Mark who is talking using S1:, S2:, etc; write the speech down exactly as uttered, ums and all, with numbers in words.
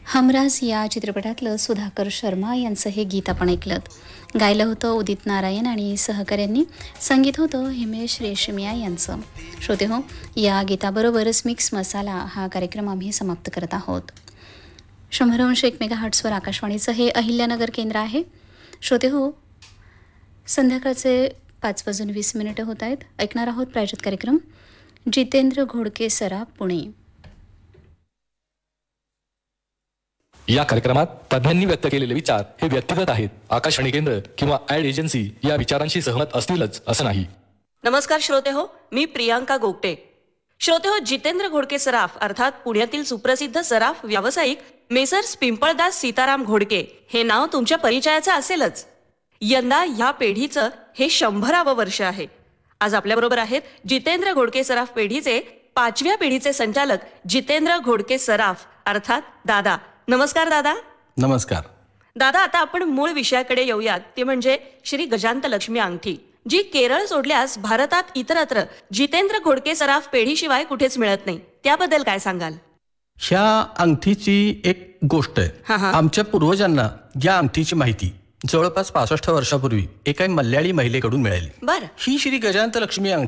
S1: हमराज या चित्रपटातलं सुधाकर शर्मा यांचं हे गीत आपण ऐकलं. गायलं होतं उदित नारायण आणि सहकाऱ्यांनी. संगीत होतं हिमेश रेशमिया यांचं. श्रोते हो, या गीताबरोबरच मिक्स मसाला हा कार्यक्रम आम्ही समाप्त करत आहोत. शंभर अंश एक मेगा हर्ट्सवर आकाशवाणीचं हे अहिल्यानगर केंद्र आहे. श्रोते हो, संध्याकाळचे पाच वाजून वीस मिनिटं होत आहेत. ऐकणार आहोत प्रायोजित कार्यक्रम जितेंद्र घोडके सराफ पुणे.
S2: या कार्यक्रमात तज्ञांनी व्यक्त केलेले विचार हे व्यक्तिगत आहेत. आकाशवाणी केंद्र किंवा ॲड एजन्सी या विचारांशी सहमत असतीलच असं नाही.
S3: नमस्कार श्रोते हो, मी प्रियांका गोगटे. श्रोते हो, जितेंद्र घोडके सराफ अर्थात पुण्यातील सुप्रसिद्ध सराफ व्यावसायिक मेसर्स पिंपळदास सीताराम घोडके हे नाव तुमच्या परिचयाचं असेलच. यंदा ह्या पेढीचं हे शंभरावं वर्ष आहे. आज आपल्याबरोबर आहेत जितेंद्र घोडके सराफ पेढीचे पाचव्या पिढीचे संचालक जितेंद्र घोडके सराफ अर्थात दादा. नमस्कार दादा.
S4: नमस्कार
S3: दादा. आता आपण मूळ विषयाकडे येऊयात, ते म्हणजे श्री गजांत लक्ष्मी अंगठी, जी केरळ सोडल्यास भारतात इतरत्र जितेंद्र घोडके सराफ पेढीशिवाय कुठेच मिळत नाही. त्याबद्दल काय सांगाल?
S4: ह्या अंगठीची एक गोष्ट आहे.
S3: हा, हा.
S4: आमच्या पूर्वजांना या अंगठीची माहिती जवळपास पासष्ट वर्षापूर्वी एका मल्याळी महिलेकडून मिळाली.
S3: बर.
S4: ही श्री गजांत लक्ष्मी अंगठी